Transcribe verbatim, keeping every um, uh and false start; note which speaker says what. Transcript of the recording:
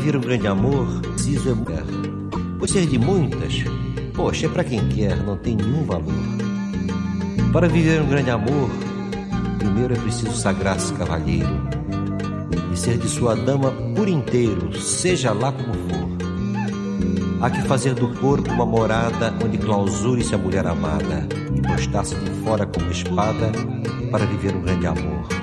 Speaker 1: viver um grande amor, preciso é mulher. Pois ser de muitas, poxa, é pra quem quer, não tem nenhum valor. Para viver um grande amor, primeiro é preciso sagrar-se cavalheiro e ser de sua dama por inteiro, seja lá como for. Há que fazer do corpo uma morada onde clausure-se a mulher amada e postar-se de fora como espada para viver um grande amor.